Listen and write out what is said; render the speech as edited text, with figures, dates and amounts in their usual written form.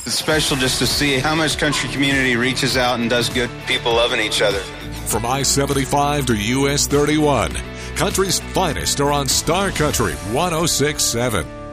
It's special just to see how much country community reaches out and does good. People loving each other. From I-75 to US 31, country's finest are on Star Country 106.7.